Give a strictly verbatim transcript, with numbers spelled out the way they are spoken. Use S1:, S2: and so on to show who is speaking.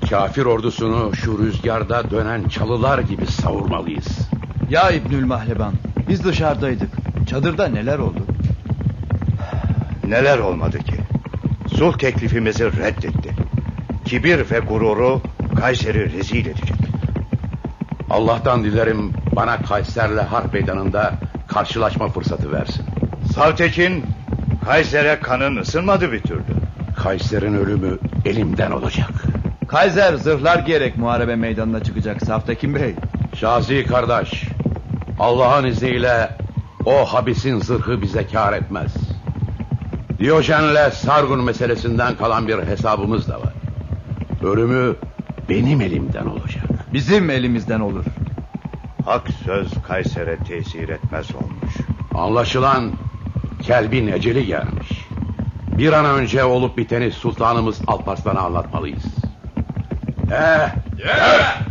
S1: Kafir ordusunu şu rüzgarda dönen çalılar gibi savurmalıyız.
S2: Ya İbnül Mahleban, biz dışarıdaydık. Çadırda neler oldu?
S3: Neler olmadı ki? Sulh teklifimizi reddetti. Kibir ve gururu Kayser'i rezil edecek.
S1: Allah'tan dilerim bana Kayser'le harp meydanında karşılaşma fırsatı versin.
S3: Savtekin, Kayser'e kanın ısınmadı bir türlü.
S1: Kayser'in ölümü elimden olacak.
S2: Kayser zırhlar giyerek muharebe meydanına çıkacak Savtekin Bey.
S1: Şazi kardeş, Allah'ın izniyle o habisin zırhı bize kâr etmez. Diyojen'le Sargun meselesinden kalan bir hesabımız da var. Ölümü benim elimden olacak.
S2: Bizim elimizden olur.
S3: Hak söz Kayser'e tesir etmez olmuş.
S1: Anlaşılan Kelbin eceli gelmiş. Bir an önce olup biteni sultanımız Alparslan'a anlatmalıyız. Eh,
S4: Yeah!